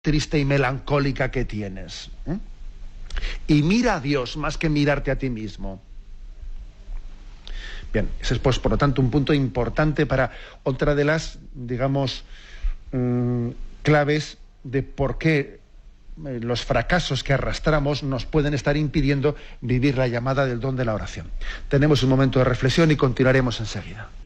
triste y melancólica que tienes. Y mira a Dios más que mirarte a ti mismo. Bien, ese es, pues, por lo tanto, un punto importante para otra de las, digamos, claves de por qué los fracasos que arrastramos nos pueden estar impidiendo vivir la llamada del don de la oración. Tenemos un momento de reflexión y continuaremos enseguida.